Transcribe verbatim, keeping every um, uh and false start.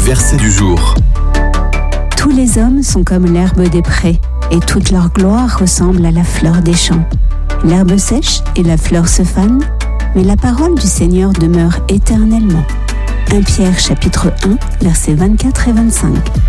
verset du jour. Tous les hommes sont comme l'herbe des prés, et toute leur gloire ressemble à la fleur des champs. L'herbe sèche et la fleur se fanent, mais la parole du Seigneur demeure éternellement. premier Pierre chapitre un, versets vingt-quatre et vingt-cinq.